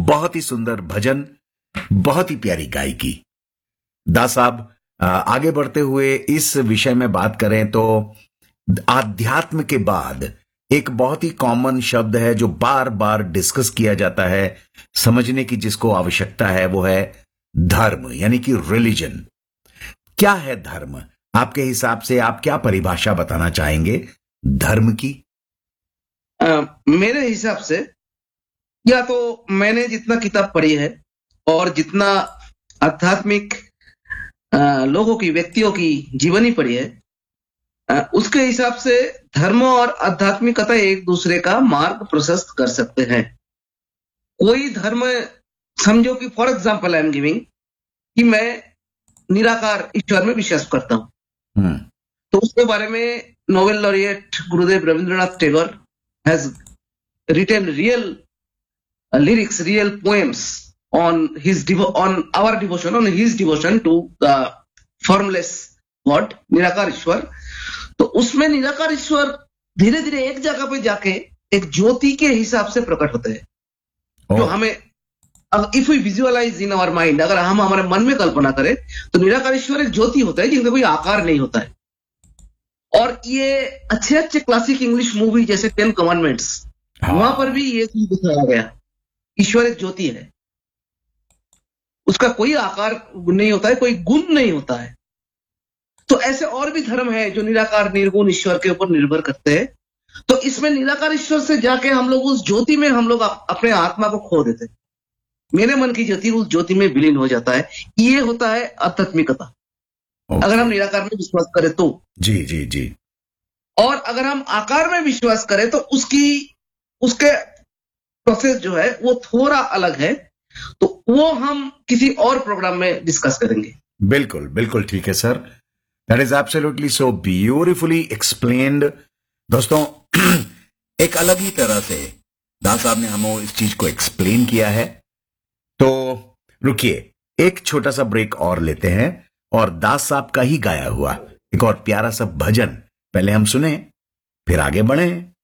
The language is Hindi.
बहुत ही सुंदर भजन, बहुत ही प्यारी गायकी। दास साहब, आगे बढ़ते हुए इस विषय में बात करें तो आध्यात्म के बाद एक बहुत ही कॉमन शब्द है जो बार बार डिस्कस किया जाता है, समझने की जिसको आवश्यकता है, वो है धर्म, यानी कि रिलीजन। क्या है धर्म? आपके हिसाब से आप क्या परिभाषा बताना चाहेंगे धर्म की? मेरे हिसाब से, या तो मैंने जितना किताब पढ़ी है और जितना आध्यात्मिक लोगों की, व्यक्तियों की जीवनी पढ़ी है, उसके हिसाब से धर्म और आध्यात्मिकता एक दूसरे का मार्ग प्रशस्त कर सकते हैं। कोई धर्म, समझो कि for example I am giving कि मैं निराकार ईश्वर में विश्वास करता हूं, तो उसके बारे में Nobel laureate Gurudev Rabindranath Tagore has retain real lyrics, real poems on our devotion, on his devotion to the formless God, निराकार ईश्वर। तो उसमें निराकार ईश्वर धीरे धीरे एक जगह पे जाके एक ज्योति के हिसाब से प्रकट होते हैं, जो हमें, if we visualise in our mind, अगर हम हमारे मन में कल्पना करें तो निराकार ईश्वर एक ज्योति होता है जिनका कोई आकार नहीं होता है। और ये अच्छे अच्छे क्लासिक इंग्लिश मूवी जैसे 10 कमांडमेंट्स, वहां पर भी ये चीज दिखाया गया। ईश्वर एक ज्योति है, उसका कोई आकार नहीं होता है, कोई गुण नहीं होता है। तो ऐसे और भी धर्म है जो निराकार निर्गुण ईश्वर के ऊपर निर्भर करते हैं। तो इसमें निराकार ईश्वर से जाके हम लोग उस ज्योति में हम लोग अपने आत्मा को खो देते हैं। मेरे मन की ज्योति उस ज्योति में विलीन हो जाता है। ये होता है आध्यात्मिकता, अगर हम निराकार में विश्वास करें तो। जी जी जी। और अगर हम आकार में विश्वास करें तो उसके प्रोसेस जो है वो थोड़ा अलग है, तो वो हम किसी और प्रोग्राम में डिस्कस करेंगे। बिल्कुल बिल्कुल ठीक है sir, that is absolutely so beautifully explained. दोस्तों, एक अलग ही तरह से दास साहब ने हमें इस चीज को एक्सप्लेन किया है। तो रुकिए, एक छोटा सा ब्रेक और लेते हैं और दास साहब का ही गाया हुआ एक और प्यारा सा भजन पहले हम सुने, फिर आगे बढ़े।